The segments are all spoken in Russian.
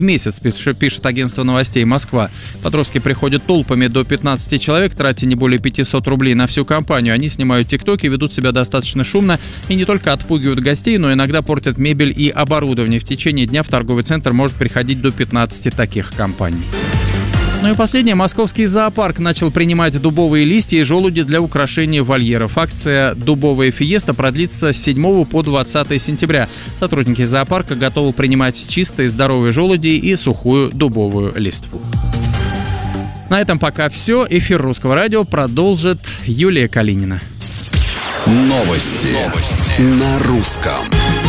месяц, пишет агентство новостей «Москва». Подростки приходят толпами до 15 человек, тратя не более 500 рублей на всю компанию. Они снимают тиктоки, ведут себя достаточно шумно и не только отпугивают гостей, но иногда портят мебель и оборудование. В течение дня в торговый центр может приходить до 15 таких компаний. Ну и последнее. Московский зоопарк начал принимать дубовые листья и желуди для украшения вольеров. Акция «Дубовая фиеста» продлится с 7 по 20 сентября. Сотрудники зоопарка готовы принимать чистые здоровые желуди и сухую дубовую листву. На этом пока все. Эфир Русского радио продолжит Юлия Калинина. Новости на русском.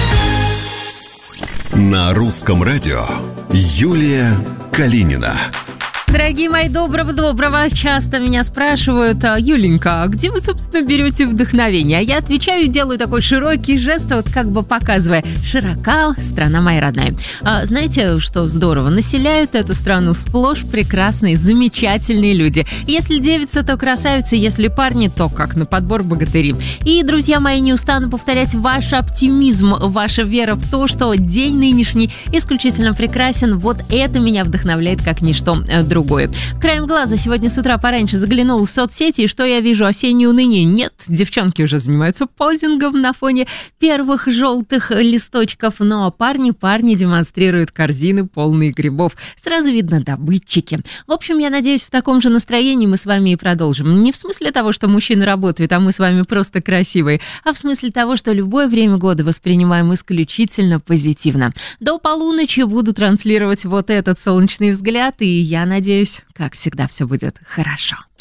На русском радио Юлия Калинина. Дорогие мои, доброго. Часто меня спрашивают: Юленька, а где вы, собственно, берете вдохновение? А я отвечаю и делаю такой широкий жест, вот как бы показывая: широка страна моя родная. Знаете, что здорово? Населяют эту страну сплошь прекрасные, замечательные люди. Если девица, то красавица, если парни, то как на подбор богатыри. И, друзья мои, не устану повторять: ваш оптимизм, ваша вера в то, что день нынешний исключительно прекрасен, вот это меня вдохновляет как ничто другое. Краем глаза сегодня с утра пораньше заглянула в соцсети, и что я вижу? Осеннее уныние? Нет, девчонки уже занимаются позингом на фоне первых желтых листочков, но парни демонстрируют корзины, полные грибов. Сразу видно — добытчики. В общем, я надеюсь, в таком же настроении мы с вами и продолжим. Не в смысле того, что мужчины работают, а мы с вами просто красивые, а в смысле того, что любое время года воспринимаем исключительно позитивно. До полуночи буду транслировать вот этот солнечный взгляд, и я надеюсь, как всегда, все будет хорошо.